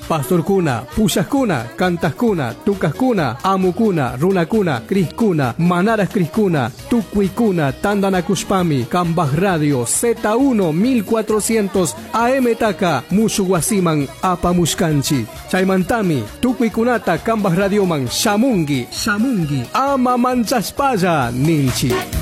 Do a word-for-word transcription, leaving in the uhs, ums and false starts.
pastorkuna, pushaskuna, cantaskuna, tukaskuna, amukuna, runakuna, criskuna, manaras criskuna, tukuikuna, tandanakushpami, Kambaj Radio Z uno mil cuatrocientos A M Taka, Mushuwasiman, Apamushkanchi. Chaymantami, tukuikunata Kambaj Radioman, Shamungi, Shamungi, Ama Manchaspaya, Ninchi.